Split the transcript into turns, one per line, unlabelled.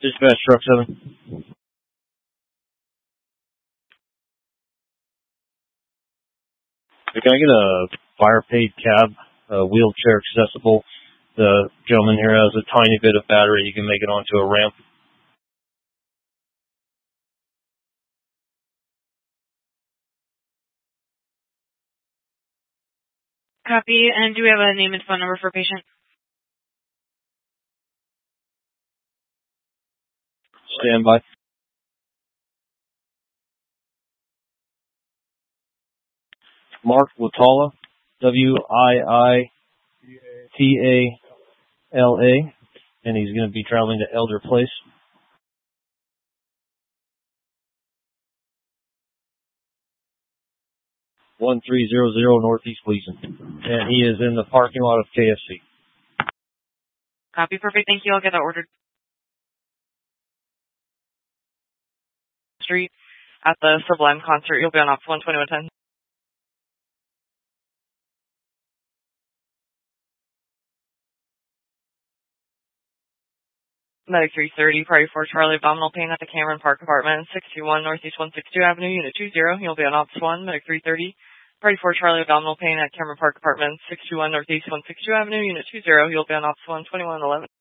Dispatch Truck 7. Can I get a fire paid cab, wheelchair accessible? The gentleman here has a tiny bit of battery. You can make it onto a ramp.
Copy. And do we have a name and phone number for patient?
Stand by. Mark Watala, Wiitala, and he's going to be traveling to Elder Place. (1300) Northeast Gleason, and he is in the parking lot of KFC.
Copy. Perfect. Thank you. I'll get that ordered. Street at the Sublime concert. You'll be on ops 12110. Medic 330, Party 4 Charlie, abdominal pain at the Cameron Park apartment, 621 Northeast 162 Avenue, Unit 20. You'll be on ops 1, Medic 330. Party 4 Charlie, abdominal pain at Cameron Park apartment, 621 Northeast 162 Avenue, Unit 20. You'll be on ops 1, 2111.